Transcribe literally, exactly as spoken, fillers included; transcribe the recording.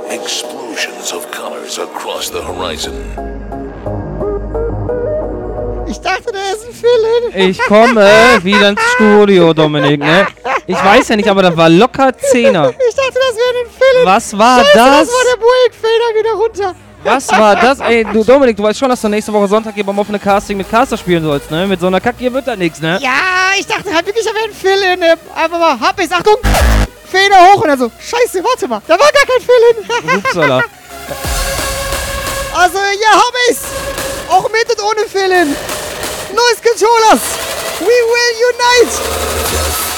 Explosions of colors across the horizon. Ich dachte, da ist ein Villain. Ich komme wieder ins Studio, Dominik, ne? Ich weiß ja nicht, aber da war locker Zehner. Ich dachte, das wäre ein Villain. Was war Scheiße, das? das war der Boeing-Fader wieder runter. Was war das? Ey, du Dominik, du weißt schon, dass du nächste Woche Sonntag hier beim offenen Casting mit Caster spielen sollst, ne? Mit so einer Kacke hier wird da nichts, ne? Ja, ich dachte halt wirklich, da wäre ein Villain. Ne? Einfach mal, hab ich's, Achtung, Feder hoch und dann so, scheiße, warte mal, da war gar kein Villain. Upsala. Also, ja, hab ich's. Auch mit und ohne Villain. Noise Controllers, we will unite.